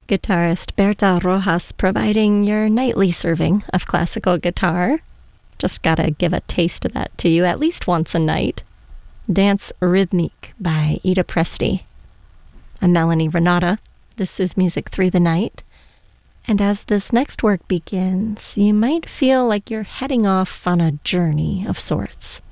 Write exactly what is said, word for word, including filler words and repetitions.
Guitarist Berta Rojas providing your nightly serving of classical guitar. Just gotta give a taste of that to you at least once a night. Dance Rhythmique by Ida Presti. I'm Melanie Renata. This is Music Through the Night. And as this next work begins, you might feel like you're heading off on a journey of sorts.